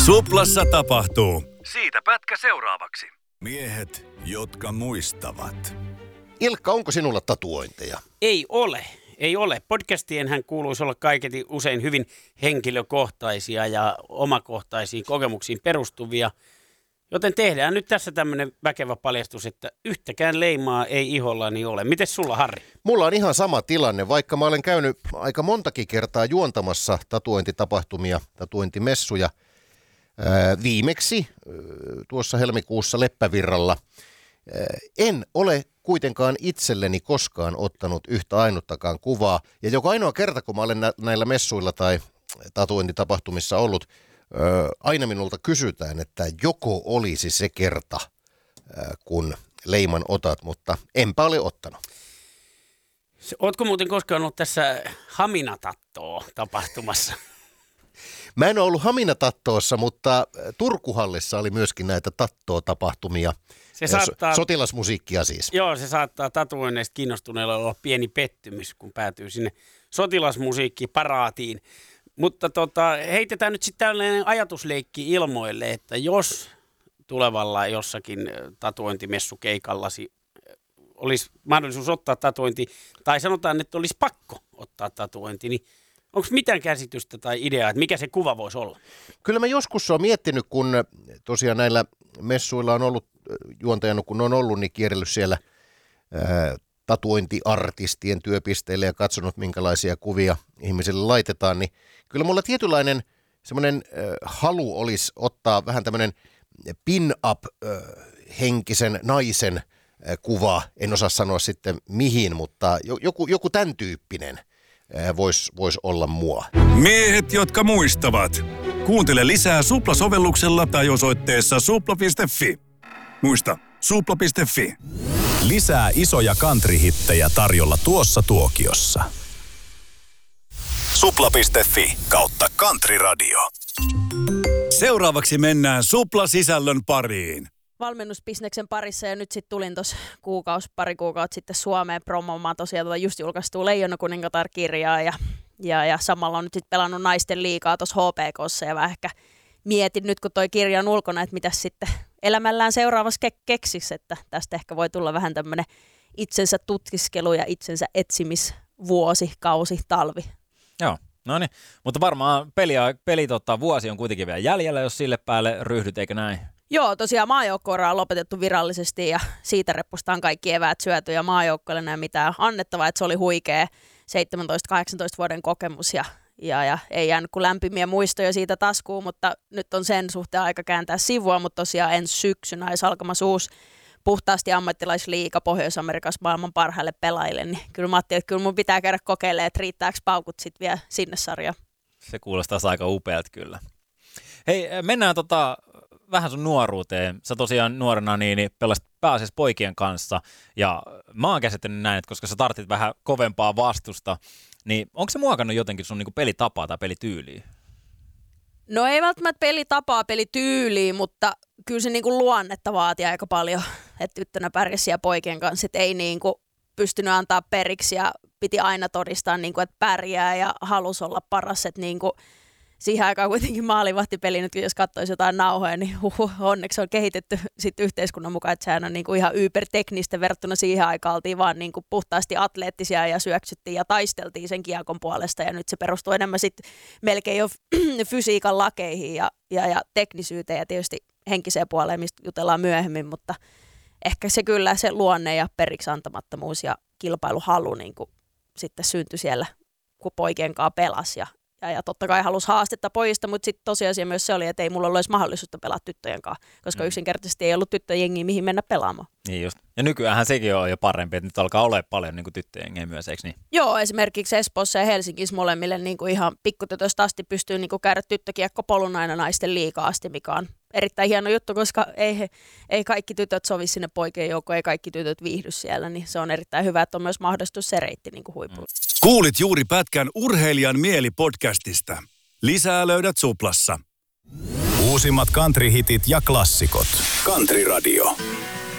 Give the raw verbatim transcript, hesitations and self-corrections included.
Suplassa tapahtuu. Siitä pätkä seuraavaksi. Miehet, jotka muistavat. Ilkka, onko sinulla tatuointeja? Ei ole. Ei ole. Podcastienhän kuuluisi olla kaiketi usein hyvin henkilökohtaisia ja omakohtaisiin kokemuksiin perustuvia. Joten tehdään nyt tässä tämmöinen väkevä paljastus, että yhtäkään leimaa ei ihollani ole. Mites sulla, Harri? Mulla on ihan sama tilanne, vaikka mä olen käynyt aika montakin kertaa juontamassa tatuointitapahtumia, tatuointimessuja. Ää, viimeksi ää, tuossa helmikuussa Leppävirralla. Ää, en ole kuitenkaan itselleni koskaan ottanut yhtä ainuttakaan kuvaa. Ja joka ainoa kerta, kun mä olen nä- näillä messuilla tai tatuointitapahtumissa ollut, ää, aina minulta kysytään, että joko olisi se kerta, ää, kun leiman otat, mutta enpä ole ottanut. Ootko muuten koskaan ollut tässä Hamina-tattoo tapahtumassa? Mä en ole ollut Hamina-tattoossa, mutta Turkuhallissa oli myöskin näitä tattoo-tapahtumia. Se saattaa, sotilasmusiikkia siis. Joo, se saattaa tatuoinneista kiinnostuneilla olla pieni pettymys, kun päätyy sinne sotilasmusiikkiparaatiin. Mutta tota, heitetään nyt sitten tällainen ajatusleikki ilmoille, että jos tulevalla jossakin tatuointimessukeikallasi olisi mahdollisuus ottaa tatuointi, tai sanotaan, että olisi pakko ottaa tatuointi, niin onko mitään käsitystä tai ideaa, että mikä se kuva voisi olla? Kyllä mä joskus olen miettinyt, kun tosiaan näillä messuilla on ollut, juontajana kun on ollut, niin kierrellyt siellä ää, tatuointiartistien työpisteille ja katsonut, minkälaisia kuvia ihmisille laitetaan, niin kyllä mulla tietynlainen semmoinen äh, halu olisi ottaa vähän tämmöinen pin-up-henkisen naisen äh, kuva, en osaa sanoa sitten mihin, mutta joku, joku tämän tyyppinen voisi vois olla mua. Miehet, jotka muistavat. Kuuntele lisää Supla-sovelluksella tai osoitteessa supla piste fi. Muista, supla piste fi. Lisää isoja country-hittejä tarjolla tuossa tuokiossa. supla piste fi kautta country radio. Seuraavaksi mennään Supla-sisällön pariin. Valmennusbisneksen parissa ja nyt sitten tulin tuossa kuukausi, pari kuukautta sitten Suomeen promomaan tosiaan tuota just julkaistua Leijona kuningatar-kirjaa ja, ja, ja samalla on nyt sitten pelannut naisten liigaa tuossa H P K:ssa ja vähän ehkä mietin nyt kun toi kirja on ulkona, että mitä sitten elämällään seuraavassa ke- keksisi, että tästä ehkä voi tulla vähän tämmöinen itsensä tutkiskelu ja itsensä etsimisvuosi, kausi, talvi. Joo. No niin, mutta varmaan peli, peli tota, vuosi on kuitenkin vielä jäljellä, jos sille päälle ryhdyt, eikö näin? Joo, tosiaan maajoukkueura on lopetettu virallisesti ja siitä reppusta on kaikki eväät syöty ja maajoukkueelle ei mitään annettavaa, että se oli huikea seitsemäntoista kahdeksantoista vuoden kokemus ja, ja, ja ei jäänyt kuin lämpimiä muistoja siitä taskuun, mutta nyt on sen suhteen aika kääntää sivua, mutta tosiaan ensi syksynä olisi alkamassa uusi puhtaasti ammattilaisliiga Pohjois-Amerikassa maailman parhaille pelaajille, niin kyllä mä ajattelin, että kyllä mun pitää käydä kokeilemaan, että riittääkö paukut sitten vielä sinne sarjaan. Se kuulostaa aika upealta kyllä. Hei, mennään tota vähän sun nuoruuteen. Sä tosiaan nuorena niin, niin pelasit pääasiassa poikien kanssa ja mä oon käsittänyt näin, että koska sä tartit vähän kovempaa vastusta, niin onko se muokannut jotenkin sun niinku pelitapaa tai pelityyliä? No ei välttämättä pelitapaa, pelityyliä, mutta kyllä se niinku luonnetta vaatii aika paljon, että tyttönä pärjäsi siellä poikien kanssa, että ei niinku pystynyt antaa periksi ja piti aina todistaa, niinku, että pärjää ja halusi olla paras, että niinku siihen aikaan kuitenkin maalivahtipeli, nyt jos katsoisi jotain nauhoja, niin huhu, onneksi on kehitetty sit yhteiskunnan mukaan, että sehän on niinku ihan yberteknistä verrattuna siihen aikaan, oltiin vaan niinku puhtaasti atleettisia ja syöksyttiin ja taisteltiin sen kiekon puolesta ja nyt se perustuu enemmän sit melkein jo fysiikan lakeihin ja, ja, ja teknisyyteen ja tietysti henkiseen puoleen, mistä jutellaan myöhemmin, mutta ehkä se kyllä se luonne ja periksi antamattomuus ja kilpailuhalu niinku sitten syntyi siellä, kun poikien kanssa pelasi ja Ja, ja totta kai halusi haastetta pojista, mutta sitten tosiasia myös se oli, että ei mulla olisi mahdollisuutta pelata tyttöjen kanssa, koska mm. yksinkertaisesti ei ollut tyttöjengiä, mihin mennä pelaamaan. Niin just. Ja nykyäänhän sekin on jo parempi, että nyt alkaa olla paljon niin tyttöjengiä myös, eikö niin? Joo, esimerkiksi Espoossa ja Helsingissä molemmille niin kuin ihan pikkutytöstä asti pystyy niin kuin käydä tyttökiekkopolun aina naisten liigaa asti, mikä on erittäin hieno juttu, koska ei, he, ei kaikki tytöt sovi sinne poikien joukkoon, ei kaikki tytöt viihdy siellä, niin se on erittäin hyvä, että on myös mahdollisuus se reitti niin kuin huipulla. Mm. Kuulit juuri pätkän Urheilijan mieli podcastista. Lisää löydät Suplassa. Uusimmat country-hitit ja klassikot. Country Radio.